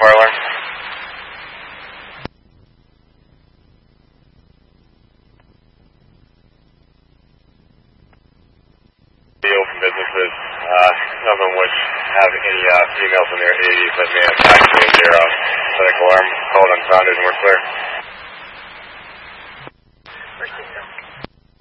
fire alarm. The open businesses, none of them which have any females in their 80s, but man, 920, static alarm called unfounded and we're clear.